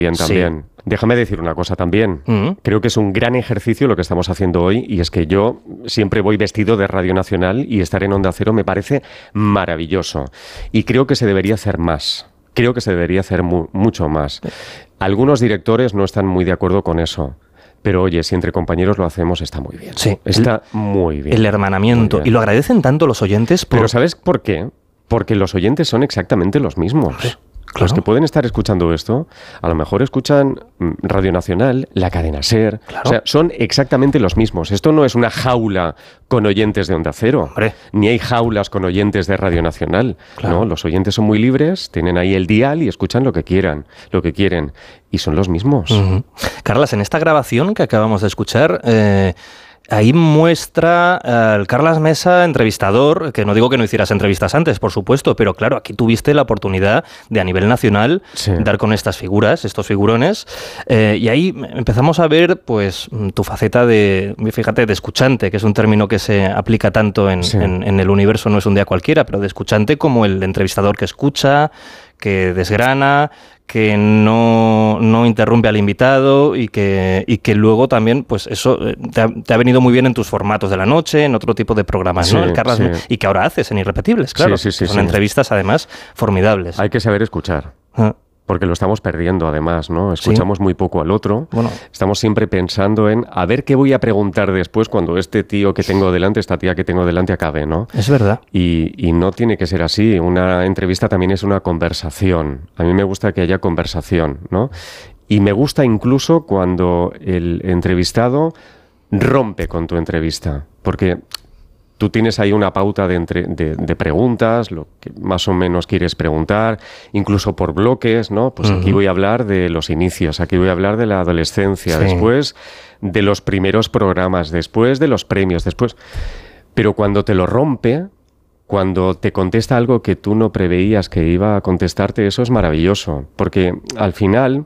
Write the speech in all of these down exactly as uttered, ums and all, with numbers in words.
Bien, también. Sí. Déjame decir una cosa también. Uh-huh. Creo que es un gran ejercicio lo que estamos haciendo hoy, y es que yo siempre voy vestido de Radio Nacional y estar en Onda Cero me parece maravilloso. Y creo que se debería hacer más. Creo que se debería hacer mu- mucho más. Algunos directores no están muy de acuerdo con eso. Pero oye, si entre compañeros lo hacemos, está muy bien. Sí. Está el, muy bien. El hermanamiento. Bien. Y lo agradecen tanto los oyentes. Por... Pero ¿sabes por qué? Porque los oyentes son exactamente los mismos. Claro. Los que pueden estar escuchando esto, a lo mejor escuchan Radio Nacional, la cadena SER. Claro. O sea, son exactamente los mismos. Esto no es una jaula con oyentes de Onda Cero. Hombre. Ni hay jaulas con oyentes de Radio Nacional. Claro. No, los oyentes son muy libres, tienen ahí el dial y escuchan lo que quieran, lo que quieren. Y son los mismos. Uh-huh. Carlas, en esta grabación que acabamos de escuchar... Eh... Ahí muestra al Carlas Mesa, entrevistador, que no digo que no hicieras entrevistas antes, por supuesto, pero claro, aquí tuviste la oportunidad de a nivel nacional sí. dar con estas figuras, estos figurones, eh, y ahí empezamos a ver pues tu faceta de, fíjate, de escuchante, que es un término que se aplica tanto en, sí. en, en el universo No es un día cualquiera, pero de escuchante como el entrevistador que escucha, que desgrana, que no, no interrumpe al invitado y que, y que luego también, pues eso te ha, te ha venido muy bien en tus formatos de la noche, en otro tipo de programas, sí, ¿no? El Carlas, sí. Y que ahora haces en Irrepetibles, claro. Sí, sí, sí, son sí. entrevistas, además, formidables. Hay que saber escuchar. ¿Ah? Porque lo estamos perdiendo, además, ¿no? Escuchamos sí. muy poco al otro. Bueno. Estamos siempre pensando en a ver qué voy a preguntar después cuando este tío que tengo delante, esta tía que tengo delante acabe, ¿no? Es verdad. Y, y no tiene que ser así. Una entrevista también es una conversación. A mí me gusta que haya conversación, ¿no? Y me gusta incluso cuando el entrevistado rompe con tu entrevista. Porque... tú tienes ahí una pauta de, entre, de, de preguntas, lo que más o menos quieres preguntar, incluso por bloques, ¿no? Pues uh-huh. aquí voy a hablar de los inicios, aquí voy a hablar de la adolescencia, sí. después de los primeros programas, después de los premios, después... Pero cuando te lo rompe, cuando te contesta algo que tú no preveías que iba a contestarte, eso es maravilloso, porque al final...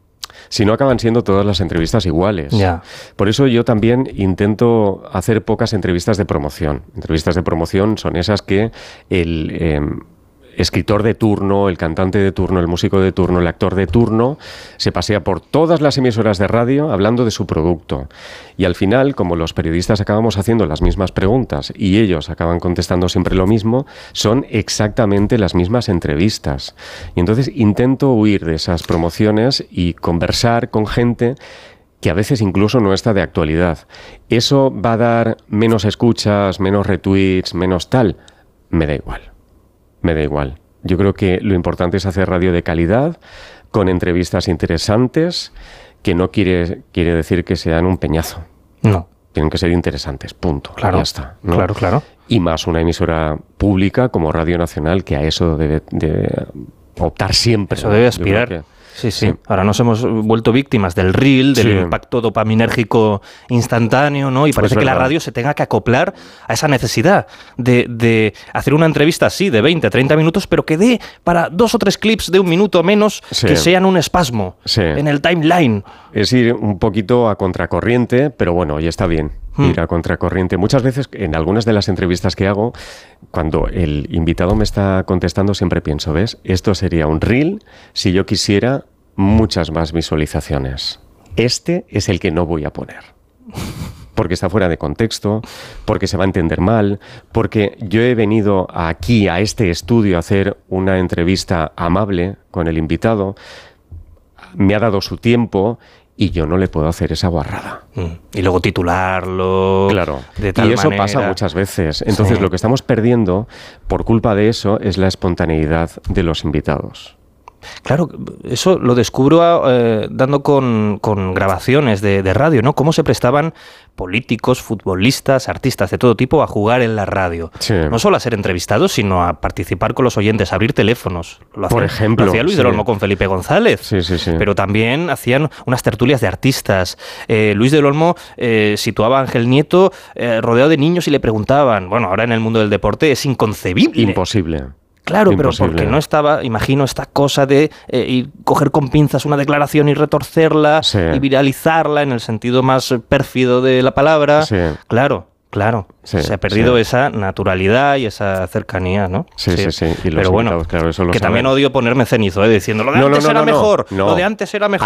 Si no, acaban siendo todas las entrevistas iguales. Yeah. Por eso yo también intento hacer pocas entrevistas de promoción. Entrevistas de promoción son esas que el eh, escritor de turno, el cantante de turno, el músico de turno, el actor de turno, se pasea por todas las emisoras de radio hablando de su producto. Y al final, como los periodistas acabamos haciendo las mismas preguntas y ellos acaban contestando siempre lo mismo, son exactamente las mismas entrevistas. Y entonces intento huir de esas promociones y conversar con gente que a veces incluso no está de actualidad. ¿Eso va a dar menos escuchas, menos retweets, menos tal? Me da igual. Me da igual. Yo creo que lo importante es hacer radio de calidad, con entrevistas interesantes, que no quiere, quiere decir que sean un peñazo. No. Tienen que ser interesantes, punto. Claro, ya está, ¿no? Claro, claro. Y más una emisora pública como Radio Nacional, que a eso debe, debe optar siempre. Eso debe aspirar. Sí, sí, sí. Ahora nos hemos vuelto víctimas del reel, del sí. impacto dopaminérgico instantáneo, ¿no? Y parece pues que la radio se tenga que acoplar a esa necesidad de, de hacer una entrevista así, de veinte, treinta minutos, pero que dé para dos o tres clips de un minuto menos sí. que sean un espasmo sí. en el timeline. Es ir un poquito a contracorriente, pero bueno, ya está bien. Ir a contracorriente. Muchas veces, en algunas de las entrevistas que hago, cuando el invitado me está contestando, siempre pienso, ¿ves? Esto sería un reel si yo quisiera muchas más visualizaciones. Este es el que no voy a poner. Porque está fuera de contexto, porque se va a entender mal, porque yo he venido aquí, a este estudio, a hacer una entrevista amable con el invitado, me ha dado su tiempo... Y yo no le puedo hacer esa guarrada. Y luego titularlo. Claro. De tal y eso manera. pasa muchas veces. Entonces, sí. lo que estamos perdiendo por culpa de eso es la espontaneidad de los invitados. Claro, eso lo descubro eh, dando con, con grabaciones de, de radio, ¿no? Cómo se prestaban políticos, futbolistas, artistas de todo tipo a jugar en la radio. Sí. No solo a ser entrevistados, sino a participar con los oyentes, a abrir teléfonos. Lo hacía, Por ejemplo. Lo hacía Luis sí. del Olmo con Felipe González. Sí, sí, sí. Pero también hacían unas tertulias de artistas. Eh, Luis del Olmo eh, situaba a Ángel Nieto eh, rodeado de niños y le preguntaban. Bueno, ahora en el mundo del deporte es inconcebible. Imposible. Claro, Imposible. Pero porque no estaba, imagino, esta cosa de eh, ir, coger con pinzas una declaración y retorcerla sí. y viralizarla en el sentido más pérfido de la palabra. Sí. Claro, claro. Sí, se ha perdido sí. esa naturalidad y esa cercanía, ¿no? Sí, sí, sí. sí. Y los pero bueno, claro, eso lo que saben. También odio ponerme cenizo, ¿eh? Diciendo lo de no, antes no, no, era no, mejor, no. lo de antes era mejor.